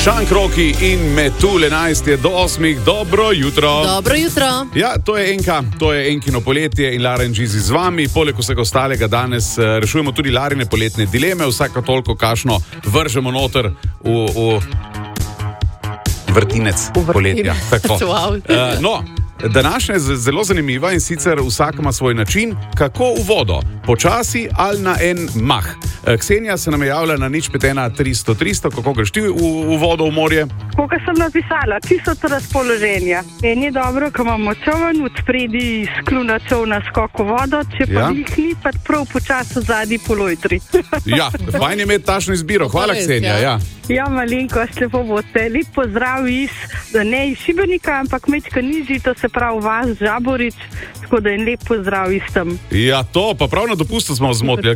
Šankroki in Metul 11 je do 8. Dobro jutro. Dobro jutro. Ja, to je Enka, to je Enkino poletje in Lara in Gizi z vami. Poleg vsega ostalega danes rešujemo tudi Larine poletne dileme. Vsako toliko kašno vržemo noter v vrtinec poletja. Tako. Današnja je zelo zanimiva in sicer vsak ima svoj način, kako v vodo, počasi ali na en mah. Ksenija se nam je javila na 051 300 300, kako greš ti v vodo, v morje? Kot sem napisala, čisto to razpoloženje. Ni dobro, ko imamo čovn, od spredi skluna čovna skok v vodo, če pa jih ni, pa prav počasi zadnji polojtri. Ja, fajn je imeti tašno izbiro. Hvala, Ksenija. Ja, malenkost, lepo boste. Lep pozdrav ne iz Šibenika, ampak mečka nižji, to se pravi vas, Žaborič, tako da je lep pozdrav iz tam. Ja, to pa prav na dopustu smo zmotili.